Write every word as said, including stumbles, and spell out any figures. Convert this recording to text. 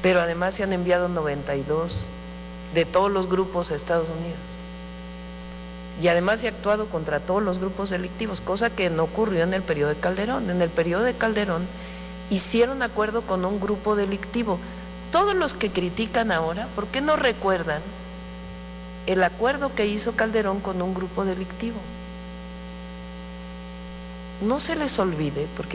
pero además se han enviado noventa y dos de todos los grupos a Estados Unidos. Y además se ha actuado contra todos los grupos delictivos, cosa que no ocurrió en el periodo de Calderón. En el periodo de Calderón hicieron acuerdo con un grupo delictivo. Todos los que critican ahora, ¿por qué no recuerdan el acuerdo que hizo Calderón con un grupo delictivo? No se les olvide, porque